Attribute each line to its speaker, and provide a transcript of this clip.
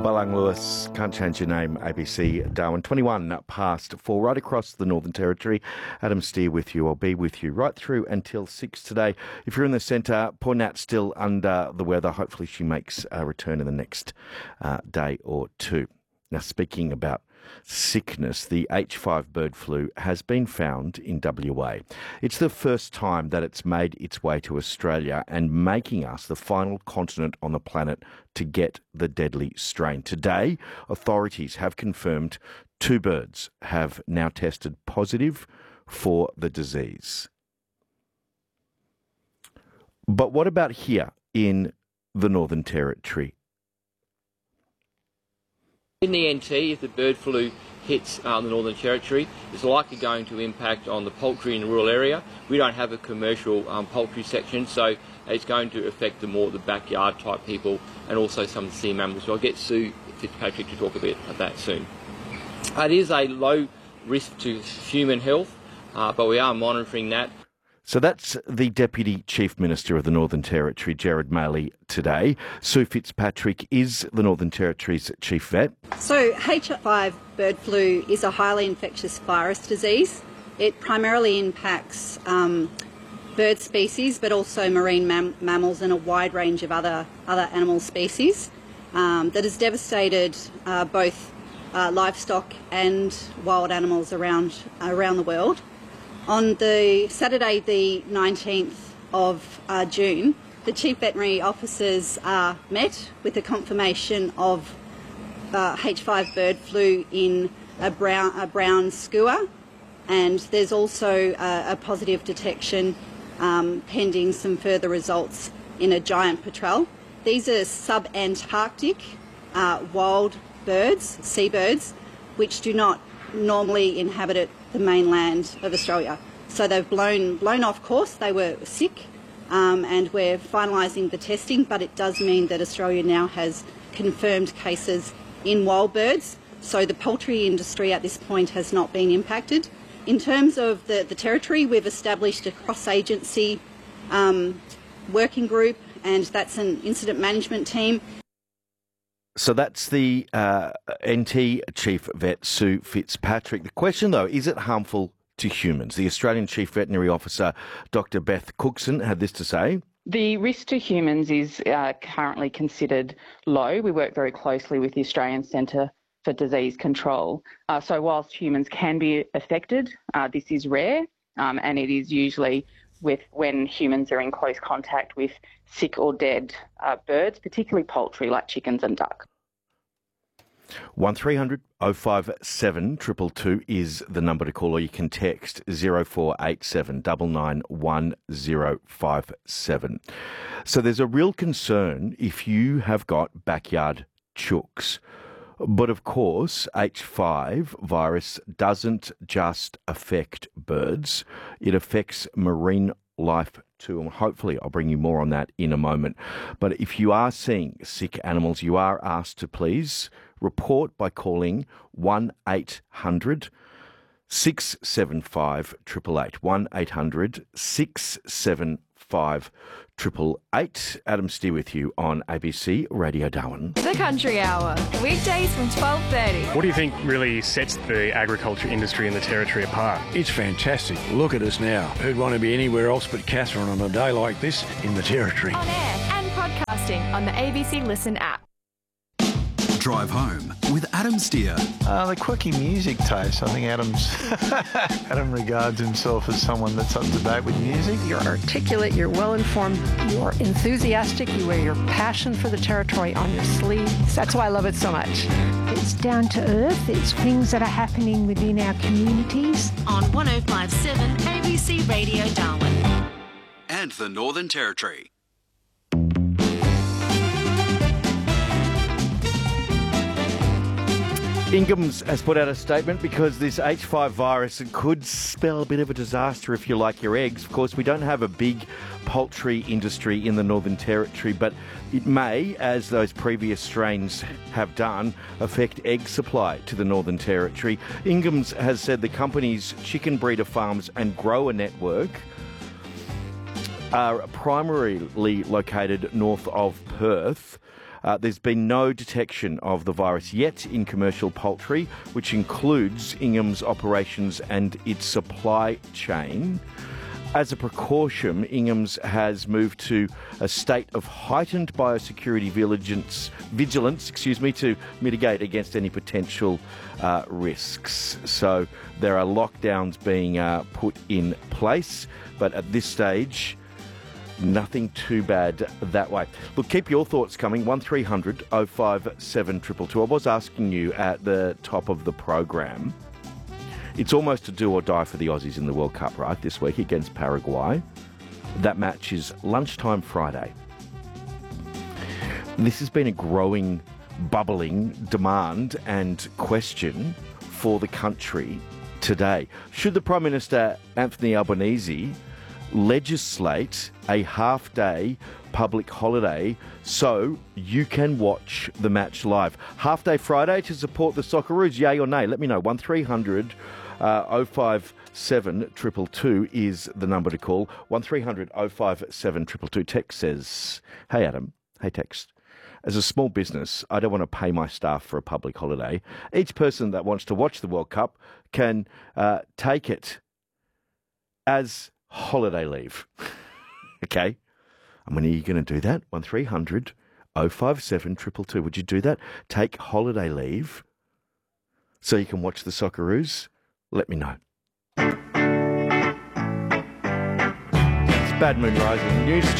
Speaker 1: Balang Lewis, Can't Change Your Name, ABC Darwin. 21 past 4, right across the Northern Territory. Adam Steer with you. I'll be with you right through until 6 today. If you're in the centre, poor Nat's still under the weather. Hopefully she makes a return in the next day or two. Now, speaking about sickness, the H5 bird flu has been found in WA. It's the first time that it's made its way to Australia and making us the final continent on the planet to get the deadly strain. Today, authorities have confirmed 2 birds have now tested positive for the disease. But what about here in the Northern Territory?
Speaker 2: In the NT, if the bird flu hits the Northern Territory, it's likely going to impact on the poultry in the rural area. We don't have a commercial poultry section, so it's going to affect the backyard type people and also some of the sea mammals. So I'll get Sue Fitzpatrick to talk a bit about that soon. It is a low risk to human health, but we are monitoring that.
Speaker 1: So that's the Deputy Chief Minister of the Northern Territory, Gerard Maley, today. Sue Fitzpatrick is the Northern Territory's Chief Vet.
Speaker 3: So H5 bird flu is a highly infectious virus disease. It primarily impacts bird species, but also marine mammals and a wide range of other animal species that has devastated both livestock and wild animals around the world. On the Saturday, the 19th of June, the Chief Veterinary Officers met with a confirmation of H5 bird flu in a brown skua, and there's also a positive detection pending some further results in a giant petrel. These are sub-Antarctic wild birds, seabirds, which do not normally inhabit the mainland of Australia. So they've blown off course. They were sick, and we're finalising the testing, but it does mean that Australia now has confirmed cases in wild birds. So the poultry industry at this point has not been impacted. In terms of the territory, we've established a cross-agency working group, and that's an incident management team.
Speaker 1: So that's the NT Chief Vet, Sue Fitzpatrick. The question, though, is it harmful to humans? The Australian Chief Veterinary Officer, Dr Beth Cookson, had this to say.
Speaker 4: The risk to humans is currently considered low. We work very closely with the Australian Centre for Disease Control. So whilst humans can be affected, this is rare, and it is usually when humans are in close contact with sick or dead birds, particularly poultry like chickens and duck.
Speaker 1: 1300 057 222 is the number to call, or you can text 0487 991 1057. So there's a real concern if you have got backyard chooks. But of course, H5 virus doesn't just affect birds, it affects marine life too. And hopefully I'll bring you more on that in a moment. But if you are seeing sick animals, you are asked to please report by calling 1-800 675 888. 1-800 675 888. Adam Steer with you on ABC Radio Darwin.
Speaker 5: The Country Hour, weekdays from 12:30.
Speaker 6: What do you think really sets the agriculture industry in the Territory apart?
Speaker 7: It's fantastic. Look at us now. Who'd want to be anywhere else but Catherine on a day like this in the Territory?
Speaker 5: On air and podcasting on the ABC Listen app.
Speaker 8: Drive home with Adam Steer.
Speaker 9: The quirky music taste. I think Adam regards himself as someone that's up to date with music.
Speaker 10: You're articulate, you're well-informed, you're enthusiastic, you wear your passion for the Territory on your sleeves. That's why I love it so much.
Speaker 11: It's down to earth. It's things that are happening within our communities.
Speaker 12: On 105.7 ABC Radio Darwin.
Speaker 8: And the Northern Territory.
Speaker 1: Ingham's has put out a statement because this H5 virus could spell a bit of a disaster if you like your eggs. Of course, we don't have a big poultry industry in the Northern Territory, but it may, as those previous strains have done, affect egg supply to the Northern Territory. Ingham's has said the company's chicken breeder farms and grower network are primarily located north of Perth. There's been no detection of the virus yet in commercial poultry, which includes Ingham's operations and its supply chain. As a precaution, Ingham's has moved to a state of heightened biosecurity vigilance, to mitigate against any potential risks. So there are lockdowns being put in place, but at this stage, nothing too bad that way. Look, keep your thoughts coming. 1300 057 222. I was asking you at the top of the program. It's almost a do or die for the Aussies in the World Cup, right, this week against Paraguay. That match is lunchtime Friday. This has been a growing, bubbling demand and question for the country today. Should the Prime Minister, Anthony Albanese, legislate a half-day public holiday so you can watch the match live? Half-day Friday to support the Socceroos, yay or nay? Let me know. 1300 057 222 is the number to call. 1300 057 222. Text says, hey Adam, hey text. As a small business, I don't want to pay my staff for a public holiday. Each person that wants to watch the World Cup can take it as holiday leave. Okay? And when are you going to do that? 1300 057 222. Would you do that? Take holiday leave so you can watch the Socceroos? Let me know. It's Bad Moon Rising. News